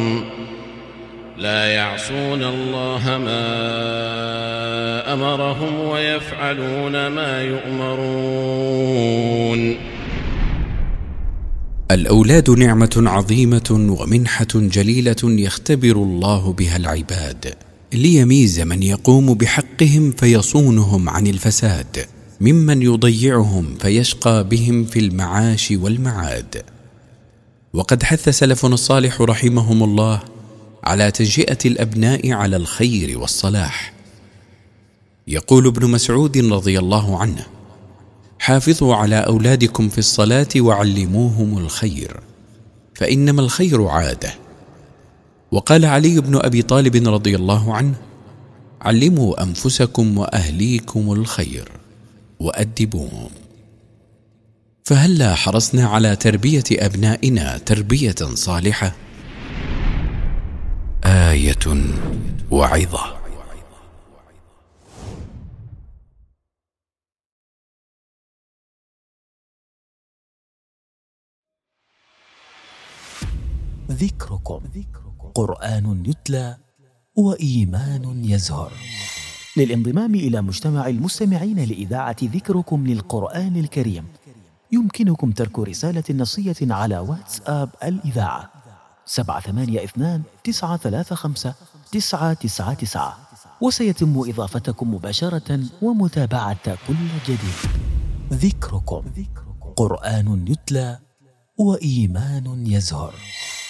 لا يعصون الله ما أمرهم ويفعلون ما يؤمرون. الأولاد نعمة عظيمة ومنحة جليلة يختبر الله بها العباد، ليميز من يقوم بحقهم فيصونهم عن الفساد ممن يضيعهم فيشقى بهم في المعاش والمعاد. وقد حث سلفنا الصالح رحمهم الله على تنشئة الأبناء على الخير والصلاح. يقول ابن مسعود رضي الله عنه: حافظوا على أولادكم في الصلاة وعلموهم الخير، فإنما الخير عادة. وقال علي بن أبي طالب رضي الله عنه: علموا أنفسكم وأهليكم الخير وأدبوهم. فهلا حرصنا على تربية أبنائنا تربية صالحة؟ آية وعظة. ذكركم قرآن يتلى وإيمان يزهر. للانضمام إلى مجتمع المستمعين لإذاعة ذكركم للقرآن الكريم يمكنكم ترك رسالة نصية على واتساب الإذاعة 782-935-999، وسيتم إضافتكم مباشرة ومتابعة كل جديد. ذكركم قرآن يتلى وإيمان يزهر.